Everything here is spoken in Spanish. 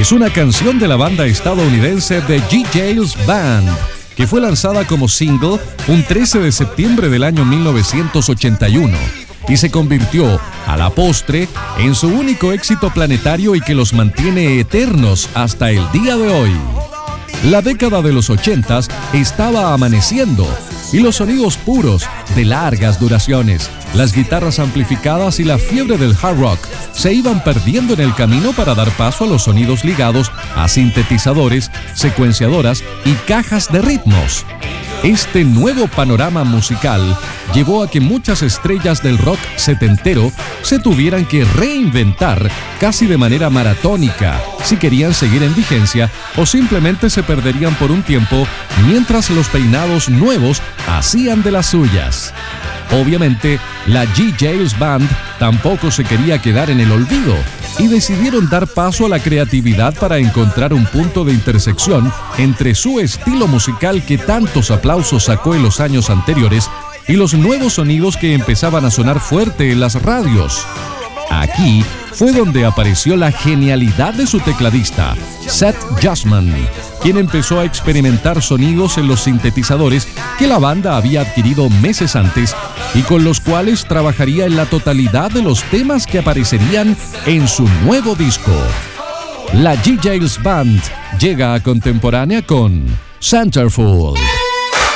es una canción de la banda estadounidense The G-Jails Band, que fue lanzada como single un 13 de septiembre del año 1981 y se convirtió, a la postre, en su único éxito planetario y que los mantiene eternos hasta el día de hoy. La década de los 80s estaba amaneciendo y los sonidos puros, de largas duraciones, las guitarras amplificadas y la fiebre del hard rock se iban perdiendo en el camino para dar paso a los sonidos ligados a sintetizadores, secuenciadoras y cajas de ritmos. Este nuevo panorama musical llevó a que muchas estrellas del rock setentero se tuvieran que reinventar casi de manera maratónica si querían seguir en vigencia o simplemente se perderían por un tiempo mientras los peinados nuevos hacían de las suyas. Obviamente, la G-Jails Band tampoco se quería quedar en el olvido y decidieron dar paso a la creatividad para encontrar un punto de intersección entre su estilo musical que tantos aplausos sacó en los años anteriores y los nuevos sonidos que empezaban a sonar fuerte en las radios. Aquí fue donde apareció la genialidad de su tecladista, Seth Justman, quien empezó a experimentar sonidos en los sintetizadores que la banda había adquirido meses antes y con los cuales trabajaría en la totalidad de los temas que aparecerían en su nuevo disco. La G-Jails Band llega a contemporánea con Centerfold.